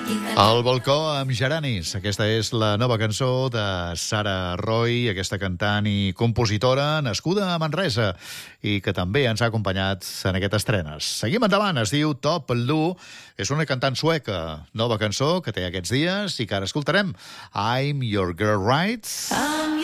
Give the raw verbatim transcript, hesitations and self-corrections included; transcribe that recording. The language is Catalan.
Al balcó amb Geranis. Aquesta és la nova cançó de Sara Roy, aquesta cantant i compositora nascuda a Manresa i que també ens ha acompanyat en aquestes estrenes. Seguim endavant, es diu Top Lu, és una cantant sueca. Nova cançó que té aquests dies i que ara escoltarem. I'm Your Girl Right.